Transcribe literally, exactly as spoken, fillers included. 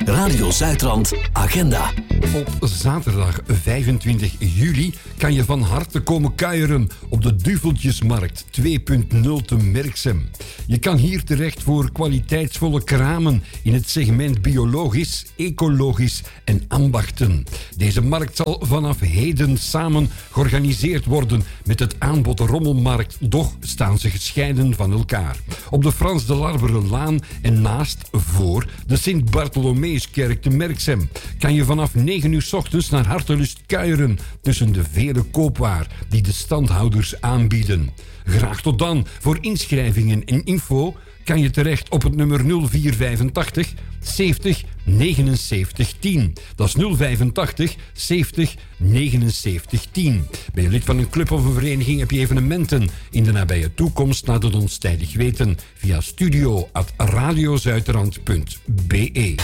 Radio Zuidrand Agenda. Op zaterdag vijfentwintig juli kan je van harte komen kuieren op de Duveltjesmarkt twee punt nul te Merksem. Je kan hier terecht voor kwaliteitsvolle kramen in het segment biologisch, ecologisch en ambachten. Deze markt zal vanaf heden samen georganiseerd worden met het aanbod Rommelmarkt, doch staan ze gescheiden van elkaar. Op de Frans de Larberenlaan en naast voor de Sint-Bartholomeuskerk te Merksem kan je vanaf negen uur 's ochtends naar hartelust kuieren tussen de vele koopwaar die de standhouders aanbieden. Graag tot dan. Voor inschrijvingen en info kan je terecht op het nummer nul vier vijfentachtig zeventig negenenzeventig tien. Dat is nul vijfentachtig zeventig negenenzeventig tien. Ben je lid van een club of een vereniging, heb je evenementen in de nabije toekomst, laat het ons tijdig weten via studio at radiozuiderland punt be.